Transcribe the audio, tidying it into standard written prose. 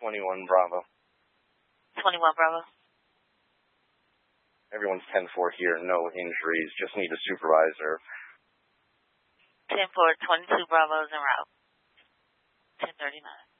21 Bravo. 21 Bravo. Everyone's 10-4 here, no injuries, just need a supervisor. 10-4, 22 Bravo's en route. 1039.